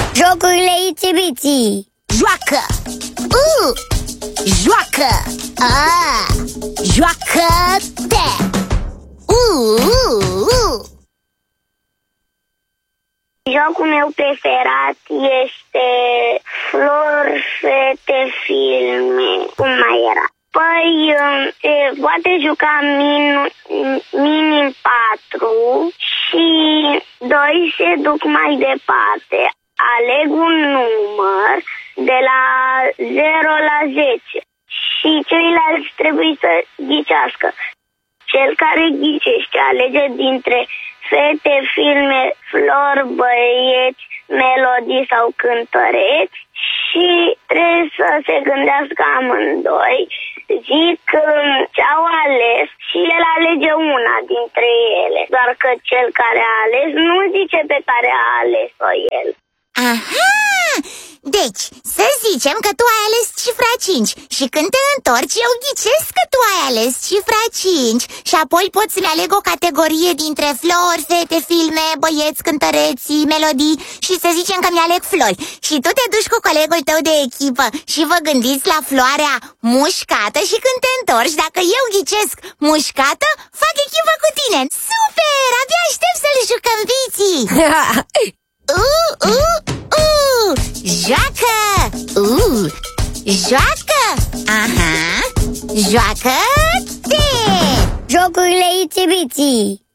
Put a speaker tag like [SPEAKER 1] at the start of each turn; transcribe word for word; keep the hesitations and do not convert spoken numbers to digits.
[SPEAKER 1] Jocurile Itsy-Bitsy. Joacă! U! Joacă! A! Joacă-te! U! U! U!
[SPEAKER 2] Jocul meu preferat este Flori, Fete, Filme. Cum mai era? Păi se poate juca min, minim patru și doi se duc mai departe. Aleg un număr de la zero la zece și ceilalți trebuie să ghicească. Cel care ghicește alege dintre fete, filme, flori, băieți, melodii sau cântăreți și trebuie să se gândească amândoi. Zic ce-au ales și el alege una dintre ele, doar că cel care a ales nu zice pe care a ales-o el.
[SPEAKER 1] Aha! Deci, să zicem că tu ai ales cifra cinci și când te întorci eu ghicesc că tu ai ales cifra cinci și apoi pot să-mi aleg o categorie dintre flori, fete, filme, băieți, cântăreți, melodii și să zicem că mi-aleg flori. Și tu te duci cu colegul tău de echipă și vă gândiți la floarea mușcată și când te întorci, dacă eu ghicesc mușcată, fac echipă cu tine. Super! Abia aștept să-l jucăm, Biții! Uh, uh, uh! Joacă! Uh! Joacă! Aha! Joacă-te! Jocurile Itsy-Bitsy.